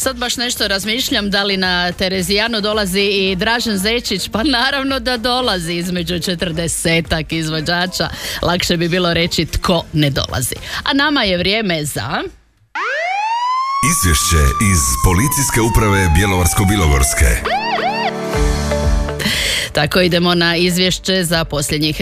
Sad baš nešto razmišljam da li na Terezijanu dolazi i Dražen Zečić, pa naravno da dolazi između 40-ak izvođača. Lakše bi bilo reći tko ne dolazi. A nama je vrijeme za... Izvješće iz Policijske uprave Bjelovarsko-bilogorske. Tako idemo na izvješće za posljednjih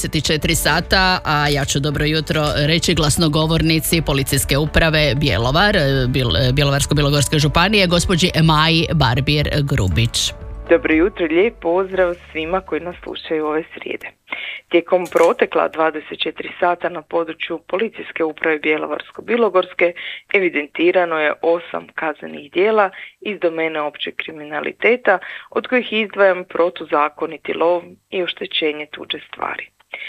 24 sata, a ja ću dobro jutro reći glasnogovornici Policijske uprave Bjelovar, Bjelovarsko-bilogorske županije, gospođi Maji Barbir-Grubić. Dobro jutro, lijep pozdrav svima koji nas slušaju ove srijede. Tijekom protekla 24 sata na području Policijske uprave Bjelovarsko-bilogorske evidentirano je 8 kaznenih djela iz domene općeg kriminaliteta, od kojih izdvajam protuzakoniti lov i oštećenje tuđe stvari.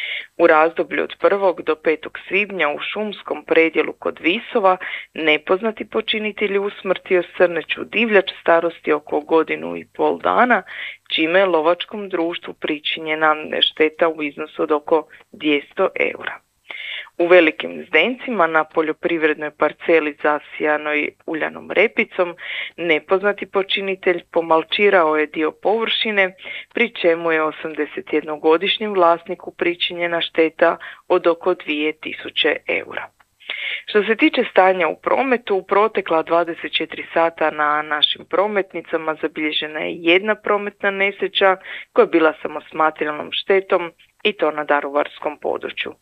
U razdoblju od 1. do 5. svibnja u šumskom predjelu kod Visova nepoznati počinitelj usmrtio srneću divljač starosti oko 1,5 dana, čime je lovačkom društvu pričinjena šteta u iznosu od oko 200 eura. U Velikim Zdencima na poljoprivrednoj parceli zasijanoj uljanom repicom nepoznati počinitelj pomalčirao je dio površine, pri čemu je 81-godišnjem vlasniku pričinjena šteta od oko 2000 eura. Što se tiče stanja u prometu, u protekla 24 sata na našim prometnicama zabilježena je jedna prometna nesreća koja je bila samo s materijalnom štetom i to na daruvarskom području.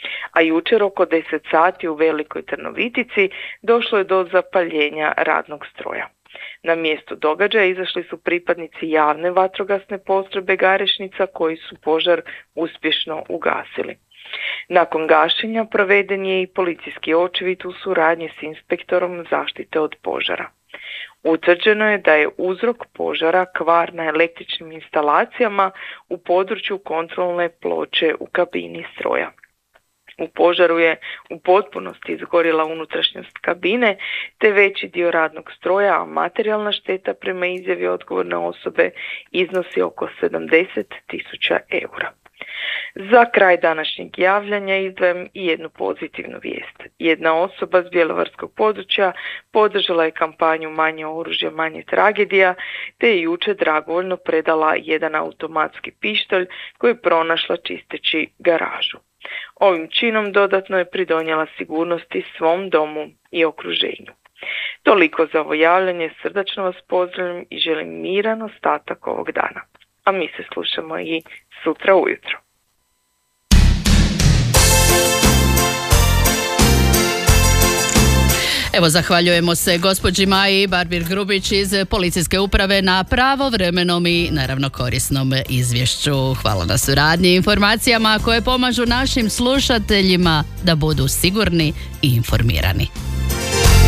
A jučer oko 10 sati u Velikoj Trnovitici došlo je do zapaljenja radnog stroja. Na mjesto događaja izašli su pripadnici javne vatrogasne postrojbe Garešnica koji su požar uspješno ugasili. Nakon gašenja proveden je i policijski očevid u suradnji s inspektorom zaštite od požara. Utvrđeno je da je uzrok požara kvar na električnim instalacijama u području kontrolne ploče u kabini stroja. U požaru je u potpunosti izgorjela unutrašnjost kabine te veći dio radnog stroja, a materijalna šteta prema izjavi odgovorne osobe iznosi oko 70.000 eura. Za kraj današnjeg javljanja izdvajam i jednu pozitivnu vijest. Jedna osoba s bjelovarskog područja podržala je kampanju Manje oružja, manje tragedija, te je jučer dragovoljno predala jedan automatski pištolj koji je pronašla čisteći garažu. Ovim činom dodatno je pridonijela sigurnosti svom domu i okruženju. Toliko za ovo javljanje, srdačno vas pozdravljam i želim miran ostatak ovog dana. A mi se slušamo i sutra ujutro. Evo, zahvaljujemo se gospođi Maji Barbir-Grubić iz Policijske uprave na pravovremenom i naravno korisnom izvješću. Hvala na suradnji i informacijama koje pomažu našim slušateljima da budu sigurni i informirani.